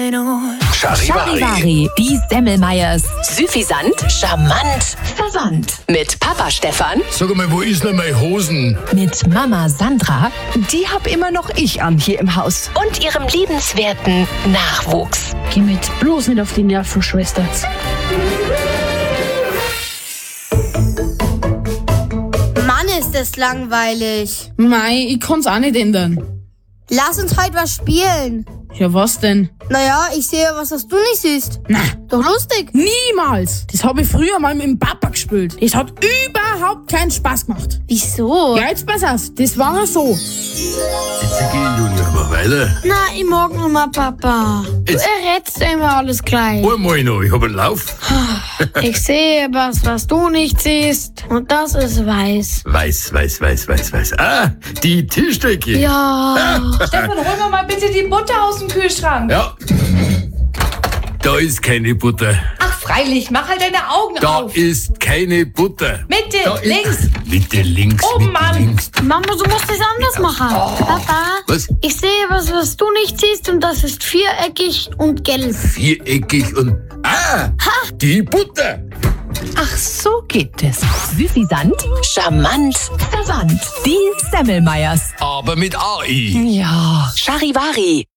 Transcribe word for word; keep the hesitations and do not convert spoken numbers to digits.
Charivari, die Semmelmeyers. Süffisant, charmant, verwandt. Mit Papa Stefan. Sag mal, wo ist denn meine Hosen? Mit Mama Sandra. Die hab immer noch ich an hier im Haus. Und ihrem liebenswerten Nachwuchs. Geh mit bloß nicht auf die Nerven, Schwester. Mann, ist das langweilig. Mei, ich kann's auch nicht ändern. Lass uns heute was spielen. Ja, was denn? Naja, ich sehe was, was du nicht siehst. Na, Doch lustig. niemals. Das habe ich früher mal mit dem Papa gespielt. Das hat überhaupt keinen Spaß gemacht. Wieso? Ja, jetzt pass auf. Das war so. Jetzt geh, Julia, mal weiter. Na, ich mag noch mal Papa. Du Jetzt- errätst immer alles gleich. Einmal noch, ich hab einen Lauf. Ich sehe was, was du nicht siehst. Und das ist weiß. Weiß, weiß, weiß, weiß, weiß. Ah, die Tischdecke. Ja. Stefan, hol mir mal bitte die Butter aus dem Kühlschrank. Ja. Da ist keine Butter. Ach, freilich, mach halt deine Augen Da auf. ist keine Butter. Mitte, Da ist- links. Mitte, links, Oh, Mitte, Mann. links. Mama, du musst es anders machen. Papa, Was? ich sehe was, was du nicht siehst. Und das ist viereckig und gelb. Viereckig und... Ah, die Butter. Ach, so geht es. Süffisant, charmant, verwandt. Die Semmelmeyers. Aber mit A I. Ja. Charivari.